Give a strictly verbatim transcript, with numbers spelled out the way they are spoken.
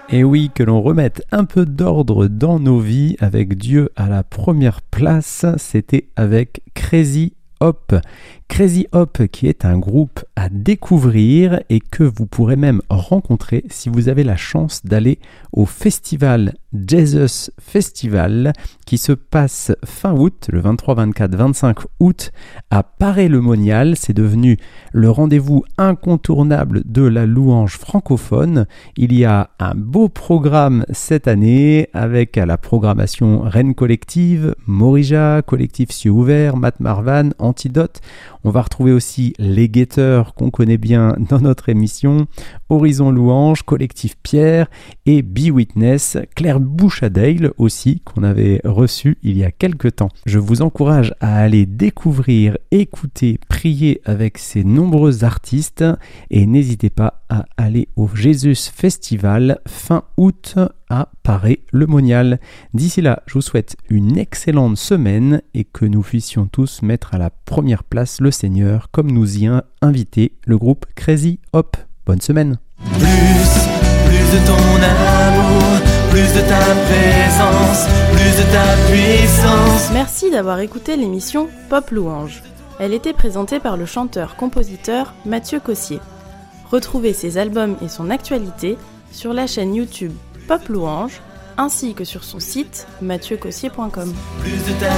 Et oui, que l'on remette un peu d'ordre dans nos vies avec Dieu à la première place, c'était avec Crazy Hop. Crazy Hop qui est un groupe à découvrir et que vous pourrez même rencontrer si vous avez la chance d'aller au festival Jesus Festival qui se passe fin août, le vingt-trois, vingt-quatre, vingt-cinq août à Paray-le-Monial. C'est devenu le rendez-vous incontournable de la louange francophone. Il y a un beau programme cette année avec à la programmation Rennes Collective, Morija, Collectif Cieux Ouverts, Matt Marvan, Antidote. On va retrouver aussi les guetteurs qu'on connaît bien dans notre émission, Horizon Louange, Collectif Pierre et Be Witness, Claire Bouchadale aussi qu'on avait reçu il y a quelques temps. Je vous encourage à aller découvrir, écouter, prier avec ces nombreux artistes et n'hésitez pas à aller au Jesus Festival fin août à Paray-le-Monial. D'ici là, je vous souhaite une excellente semaine et que nous puissions tous mettre à la première place le Seigneur comme nous y a invité le groupe Crazy Hop. Bonne semaine. Plus, plus de ton amour, plus de ta présence, plus de ta puissance. Merci d'avoir écouté l'émission Pop Louange. Elle était présentée par le chanteur-compositeur Mathieu Cossier. Retrouvez ses albums et son actualité sur la chaîne YouTube Pop Louange, ainsi que sur son site mathieu cossier point com. Plus de ta